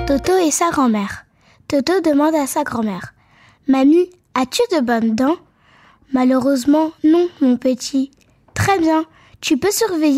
Toto et sa grand-mère. Toto demande à sa grand-mère: Mamie, as-tu de bonnes dents ? Malheureusement, non, mon petit. Très bien, tu peux surveiller